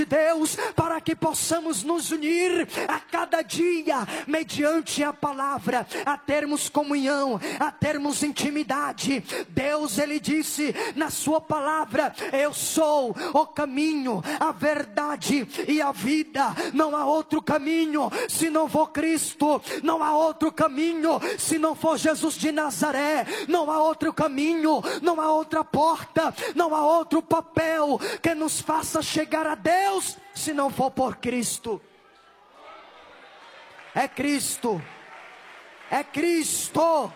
Deus, para que possamos nos unir a cada dia, mediante a palavra, a termos comunhão, a termos intimidade. Deus, Ele disse na sua palavra: eu sou o caminho, a verdade e a vida. Não há outro caminho se não for Cristo, não há outro caminho se não for Jesus de Nazaré, não há outro caminho, não há outra porta, não há outro papel que nos faça chegar a Deus, se não for por Cristo. É Cristo, é Cristo.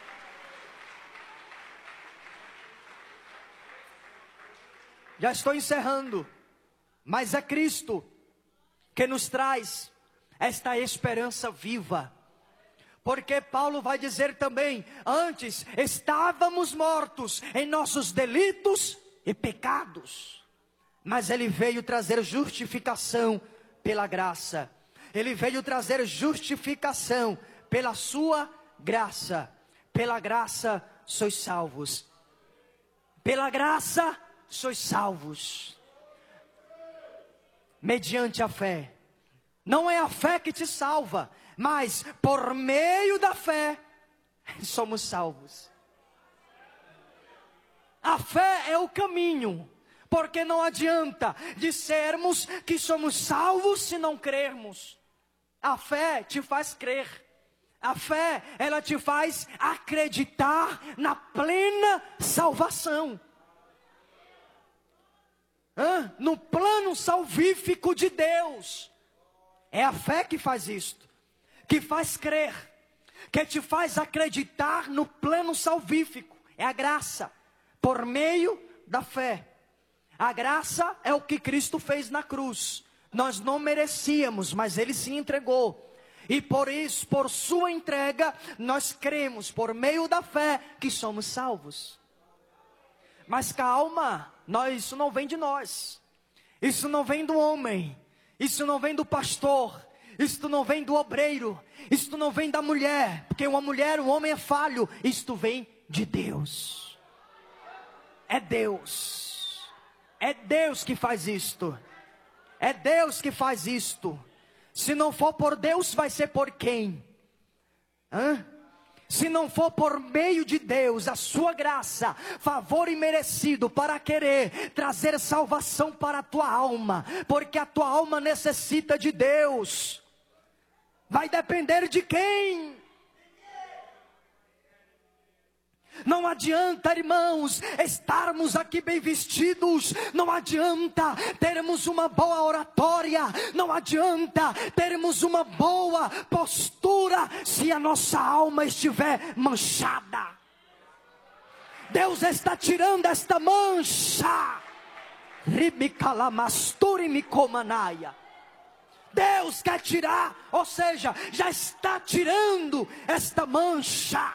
Já estou encerrando, mas é Cristo que nos traz esta esperança viva. Porque Paulo vai dizer também: antes estávamos mortos em nossos delitos e pecados, mas Ele veio trazer justificação pela graça. Ele veio trazer justificação pela sua graça. Pela graça sois salvos. Pela graça sois salvos. Mediante a fé. Não é a fé que te salva, mas por meio da fé somos salvos. A fé é o caminho. Porque não adianta dissermos que somos salvos se não crermos. A fé te faz crer. A fé, ela te faz acreditar na plena salvação. No plano salvífico de Deus. É a fé que faz isto. Que faz crer. Que te faz acreditar no plano salvífico. É a graça. Por meio da fé. A graça é o que Cristo fez na cruz. Nós não merecíamos, mas Ele se entregou. E por isso, por sua entrega, nós cremos, por meio da fé, que somos salvos. Mas calma, isso não vem de nós. Isso não vem do homem. Isso não vem do pastor. Isso não vem do obreiro. Isso não vem da mulher. Porque uma mulher, um homem é falho. Isto vem de Deus. É Deus. É Deus que faz isto. É Deus que faz isto. Se não for por Deus, vai ser por quem? Se não for por meio de Deus, a sua graça, favor imerecido para querer trazer salvação para a tua alma, porque a tua alma necessita de Deus. Vai depender de quem? Não adianta, irmãos, estarmos aqui bem vestidos. Não adianta termos uma boa oratória. Não adianta termos uma boa postura se a nossa alma estiver manchada. Deus está tirando esta mancha. Deus quer tirar, ou seja, já está tirando esta mancha.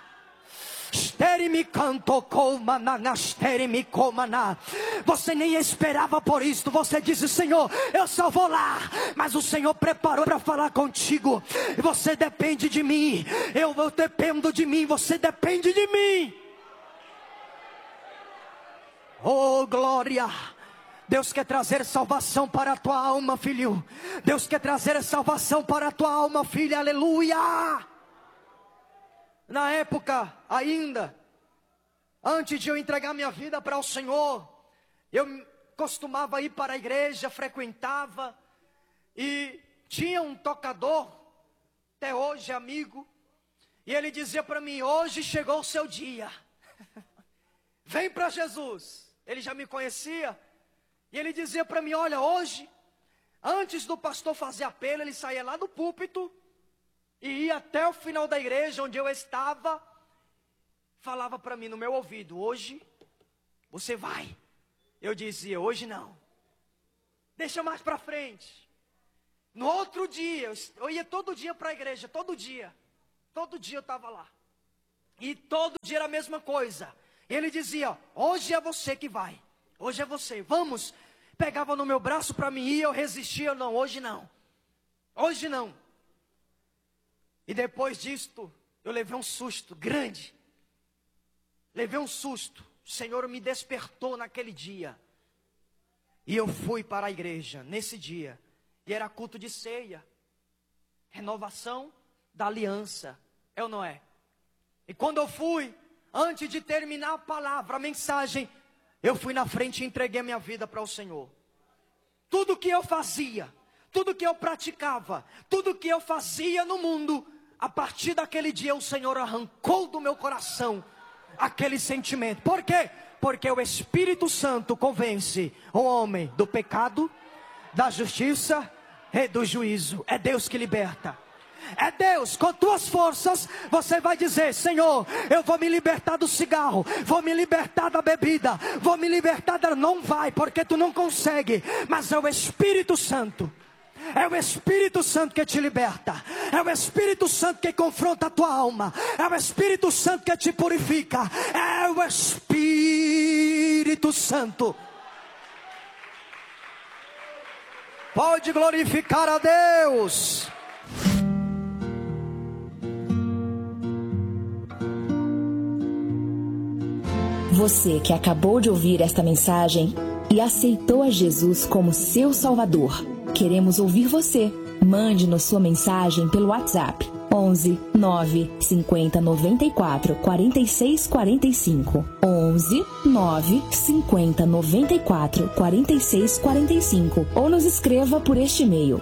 Você nem esperava por isso. Você disse: Senhor, eu só vou lá. Mas o Senhor preparou para falar contigo. Você depende de mim. Eu dependo de mim. Você depende de mim. Oh, glória. Deus quer trazer salvação para a tua alma, filho. Deus quer trazer salvação para a tua alma, filha. Aleluia. Na época ainda, antes de eu entregar minha vida para o Senhor, eu costumava ir para a igreja, frequentava, e tinha um tocador, até hoje amigo, e ele dizia para mim: hoje chegou o seu dia, vem para Jesus. Ele já me conhecia, e ele dizia para mim: olha, hoje, antes do pastor fazer apelo, ele saía lá do púlpito, e ia até o final da igreja onde eu estava, falava para mim no meu ouvido: hoje você vai. Eu dizia: hoje não, deixa mais para frente. No outro dia, eu ia todo dia para a igreja, todo dia eu estava lá, e todo dia era a mesma coisa. Ele dizia: hoje é você que vai, hoje é você, vamos. Pegava no meu braço para mim ir, eu resistia: não, hoje não, hoje não. E depois disto, eu levei um susto grande. Levei um susto. O Senhor me despertou naquele dia. E eu fui para a igreja nesse dia. E era culto de ceia. Renovação da aliança. É ou não é? E quando eu fui, antes de terminar a palavra, a mensagem, eu fui na frente e entreguei a minha vida para o Senhor. Tudo que eu fazia, tudo que eu praticava, tudo que eu fazia no mundo, a partir daquele dia o Senhor arrancou do meu coração aquele sentimento. Por quê? Porque o Espírito Santo convence o homem do pecado, da justiça e do juízo. É Deus que liberta. É Deus, com tuas forças, você vai dizer: Senhor, eu vou me libertar do cigarro, vou me libertar da bebida, vou me libertar da... Não vai, porque tu não consegue. Mas é o Espírito Santo. É o Espírito Santo que te liberta. É o Espírito Santo que confronta a tua alma. É o Espírito Santo que te purifica. É o Espírito Santo. Pode glorificar a Deus. Você que acabou de ouvir esta mensagem e aceitou a Jesus como seu Salvador, queremos ouvir você. Mande-nos sua mensagem pelo WhatsApp 11 9 50 94 46 45. 11 9 50 94 46 45. Ou nos escreva por este e-mail: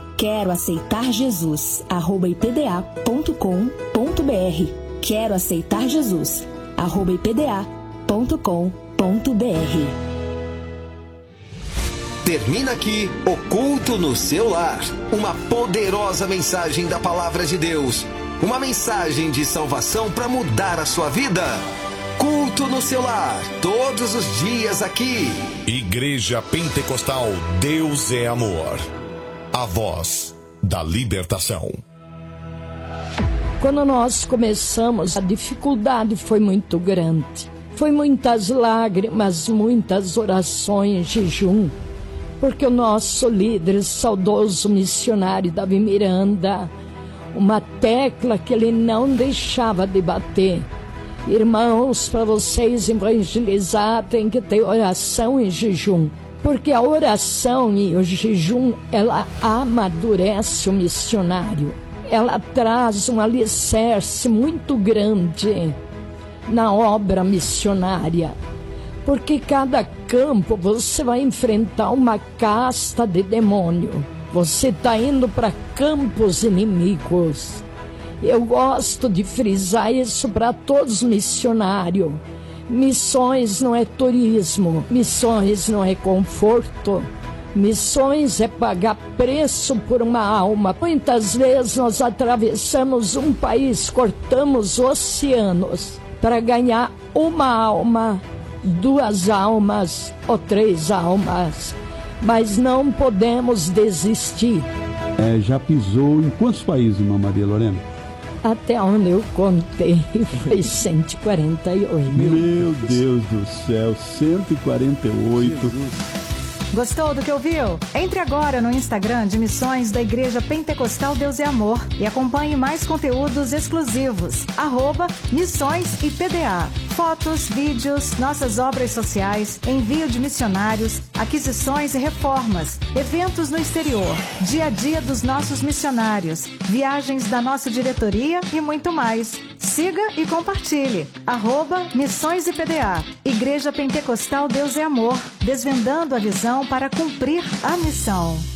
queroaceitarjesus@ipda.com.br. queroaceitarjesus@ipda.com.br. Termina aqui o Culto no Seu Lar. Uma poderosa mensagem da Palavra de Deus. Uma mensagem de salvação para mudar a sua vida. Culto no Seu Lar, todos os dias aqui. Igreja Pentecostal Deus é Amor. A voz da libertação. Quando nós começamos, a dificuldade foi muito grande. Foi muitas lágrimas, muitas orações, jejum. Porque o nosso líder, saudoso missionário Davi Miranda, uma tecla que ele não deixava de bater: irmãos, para vocês evangelizar tem que ter oração e jejum. Porque a oração e o jejum, ela amadurece o missionário. Ela traz um alicerce muito grande na obra missionária. Porque cada campo você vai enfrentar uma casta de demônio. Você está indo para campos inimigos. Eu gosto de frisar isso para todos os missionários. Missões não é turismo, missões não é conforto. Missões é pagar preço por uma alma. Muitas vezes nós atravessamos um país, cortamos oceanos para ganhar uma alma, 2 almas ou 3 almas. Mas não podemos desistir. Já pisou em quantos países, irmã Maria Lorena? Até onde eu contei, foi 148. Meu Deus do céu, 148. Jesus. Gostou do que ouviu? Entre agora no Instagram de Missões da Igreja Pentecostal Deus é Amor e acompanhe mais conteúdos exclusivos. @MissõesIPDA. Fotos, vídeos, nossas obras sociais, envio de missionários, aquisições e reformas, eventos no exterior, dia a dia dos nossos missionários, viagens da nossa diretoria e muito mais. Siga e compartilhe. @MissõesIPDA. Igreja Pentecostal Deus é Amor, desvendando a visão para cumprir a missão.